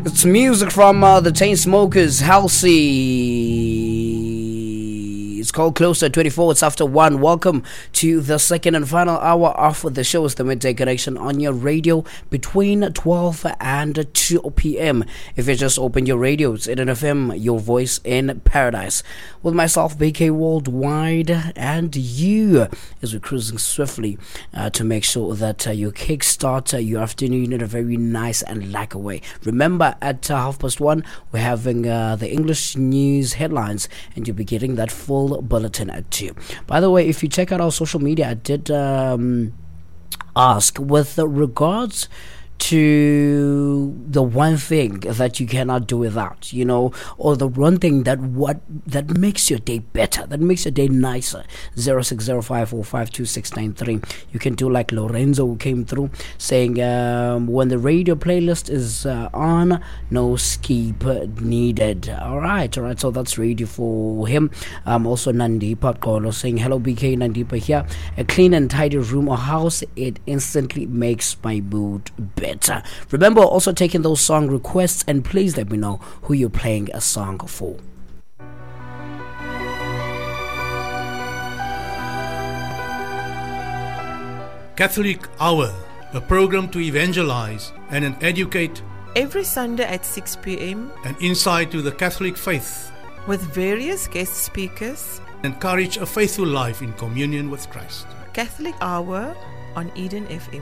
It's music from the Chainsmokers, Halsey. It's called Closer 24. It's after 1. Welcome to the second and final hour of the show. It's the Midday Connection on your radio between 12 and 2 p.m. If you just open your radio, it's Eden FM, your voice in paradise. With myself, BK Worldwide, and you, as we're cruising swiftly to make sure that you kickstart your afternoon in a very nice and lekker way. Remember, at 1:30, we're having the English news headlines, and you'll be getting that full bulletin at 2. By the way, if you check out our social media, I did ask with regards to the one thing that you cannot do without, or the one thing that makes your day better, that makes your day nicer. 0605452693. You can do like Lorenzo, who came through saying when the radio playlist is on, no skip needed. All right, so that's radio for him. Also Nandipa Kolo saying, hello BK, Nandipa here. A clean and tidy room or house, it instantly makes my mood better. Remember, also taking those song requests, and please let me know who you're playing a song for. Catholic Hour, a program to evangelize and educate. Every Sunday at 6 p.m. An insight to the Catholic faith. With various guest speakers. Encourage a faithful life in communion with Christ. Catholic Hour on Eden FM.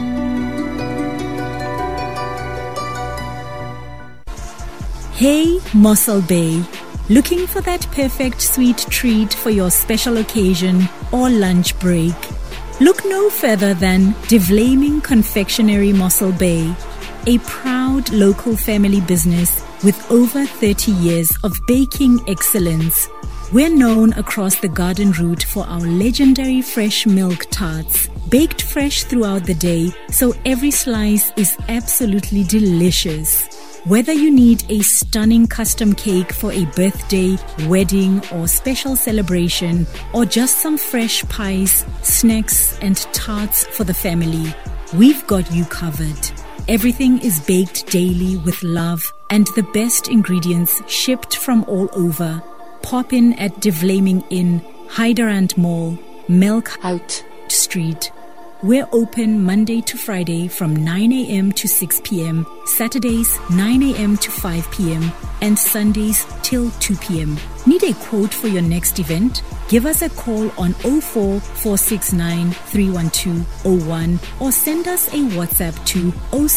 Hey, Mossel Bay. Looking for that perfect sweet treat for your special occasion or lunch break? Look no further than Devlaming Confectionery Mossel Bay, a proud local family business with over 30 years of baking excellence. We're known across the garden route for our legendary fresh milk tarts, baked fresh throughout the day, so every slice is absolutely delicious. Whether you need a stunning custom cake for a birthday, wedding, or special celebration, or just some fresh pies, snacks, and tarts for the family, we've got you covered. Everything is baked daily with love and the best ingredients shipped from all over. Pop in at Devlaming Inn, Hyderant Mall, Melkhout Street. We're open Monday to Friday from 9 a.m. to 6 p.m., Saturdays 9 a.m. to 5 p.m., and Sundays till 2 p.m. Need a quote for your next event? Give us a call on 04-469 31201 or send us a WhatsApp to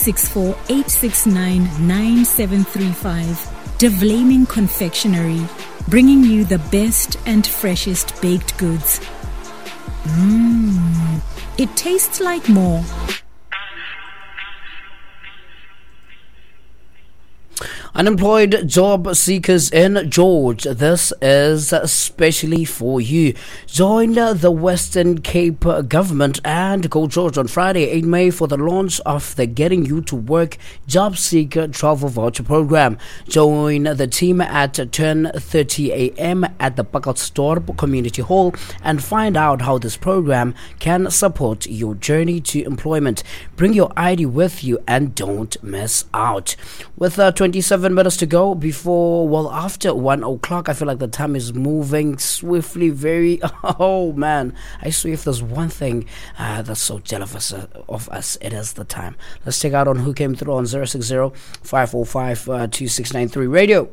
064-869-9735. Devlaming Confectionery, bringing you the best and freshest baked goods. It tastes like more. Unemployed job seekers in George, this is especially for you. Join the Western Cape government and Go George on Friday, 8 May for the launch of the Getting You to Work Job Seeker Travel Voucher Program. Join the team at 10:30 a.m. at the Pakelsdorp Community Hall and find out how this program can support your journey to employment. Bring your ID with you and don't miss out. With 27 minutes to go after 1 o'clock, I feel like the time is moving swiftly, oh man, I swear if there's one thing that's so jealous of us, it is the time. Let's check out on who came through on 060-545-2693 radio.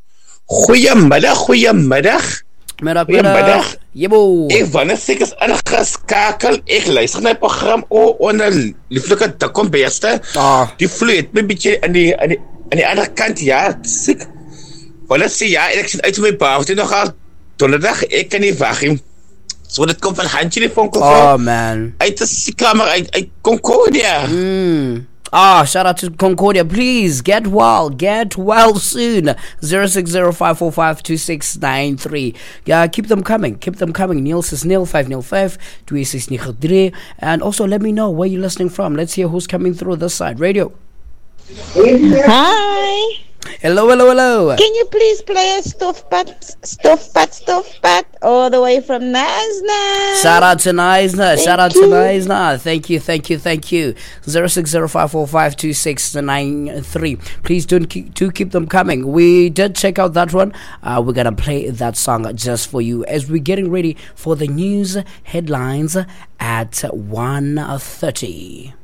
Goeiemiddag. Middag. Jebo. Ek wanneer ek is ingeskakel, ek luister na die program onder lieflike Dikkombeste. Die vloei het my bietjie aan die ander kant, ja, siek. Wanneer sê ja, ek sien uit my baan, dit nogal donderdag, ek kan nie wag nie. So dit kom van handjie van Concordia. Oh man. Uit die kamer uit Concordia. Shout out to Concordia. Please get well soon. 0605452693. Yeah, keep them coming. Neil says Neil 505 2693. And also let me know where you're listening from. Let's hear who's coming through this side. Radio. Hi. Hello, hello, hello. Can you please play a stuff pat all the way from Nasna? Shout out to Naisna. Shout out to Naisna. Thank you. 0605452693. Please do keep them coming. We did check out that one. We're gonna play that song just for you as we're getting ready for the news headlines at 1:30.